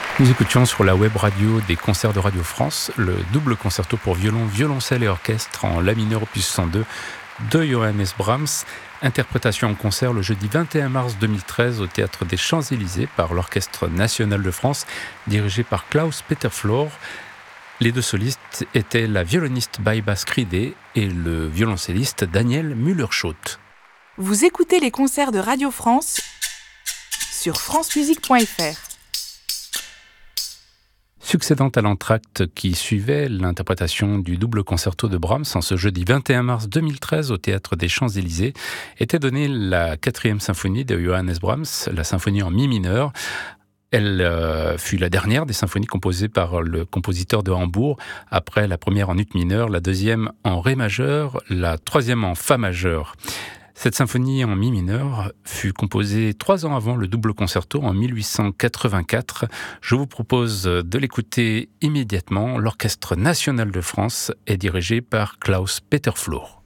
Nous écoutions sur la web radio des concerts de Radio France le double concerto pour violon, violoncelle et orchestre en la mineur opus 102 de Johannes Brahms, interprétation en concert le jeudi 21 mars 2013 au Théâtre des Champs-Élysées par l'Orchestre National de France, dirigé par Klaus-Peter Flor. Les deux solistes étaient la violoniste Baiba Skridé et le violoncelliste Daniel Müller-Schott. Vous écoutez les concerts de Radio France sur francemusique.fr. Succédant à l'entracte qui suivait l'interprétation du double concerto de Brahms en ce jeudi 21 mars 2013 au Théâtre des Champs-Élysées, était donnée la 4e symphonie de Johannes Brahms, la symphonie en mi mineur. Elle fut la dernière des symphonies composées par le compositeur de Hambourg, après la première en ut mineur, la deuxième en ré majeur, la troisième en fa majeur. Cette symphonie en mi mineur fut composée 3 ans avant le double concerto en 1884. Je vous propose de l'écouter immédiatement. L'Orchestre National de France est dirigé par Klaus-Peter Flor.